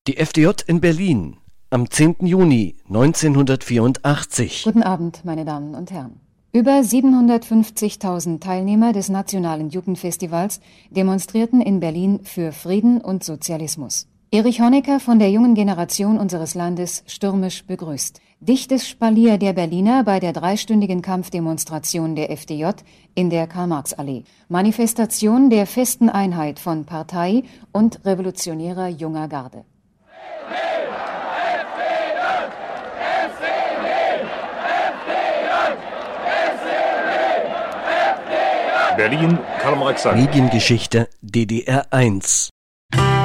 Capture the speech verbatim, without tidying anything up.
Die F D J in Berlin am zehnten Juni neunzehnhundertvierundachtzig. Guten Abend, meine Damen und Herren. Über siebenhundertfünfzigtausend Teilnehmer des Nationalen Jugendfestivals demonstrierten in Berlin für Frieden und Sozialismus. Erich Honecker von der jungen Generation unseres Landes stürmisch begrüßt. Dichtes Spalier der Berliner bei der dreistündigen Kampfdemonstration der F D J in der Karl-Marx-Allee. Manifestation der festen Einheit von Partei und revolutionärer junger Garde. Berlin, Karl-Marx-Allee. Mediengeschichte D D R eins.